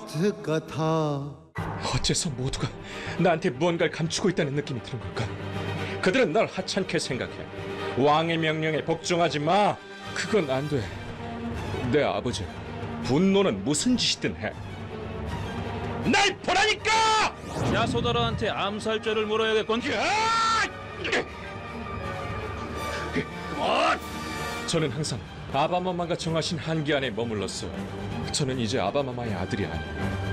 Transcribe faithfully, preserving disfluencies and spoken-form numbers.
बात कथा 어째서 모두가 나한테 무언가를 감추고 있다는 느낌이 드는 걸까? 그들은 널 하찮게 생각해. 왕의 명령에 복종하지 마. 그건 안 돼. 내 아버지, 분노는 무슨 짓이든 해. 날 보라니까! 야소다라한테 암살죄를 물어야겠군. 저는 항상 아바마마가 정하신 한계 안에 머물렀어요. 저는 이제 아바마마의 아들이 아니에요.